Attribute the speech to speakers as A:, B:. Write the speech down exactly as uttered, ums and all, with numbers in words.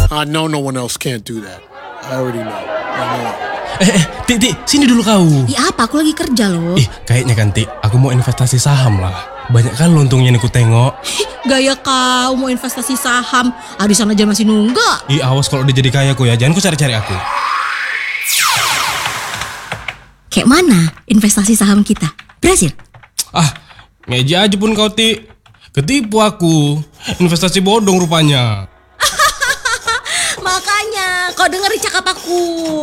A: I know no one else can't do that. I already know. I know.
B: Eh, eh, Ti, Ti, sini dulu kau.
C: Ih apa, aku lagi kerja loh.
B: Ih, kayaknya kan Ti, aku mau investasi saham lah. Banyak kan untungnya nih ku tengok.
C: Gaya kau mau investasi saham. Arisan aja masih nunggak.
B: Ih, awas kalau dia jadi kaya ku ya. Jangan ku cari-cari aku.
C: Kayak mana investasi saham kita? Berhasil?
B: Ah, ngeja aja pun kau Ti. Ketipu aku. Investasi bodong rupanya.
C: Makanya kau dengerin cakap aku.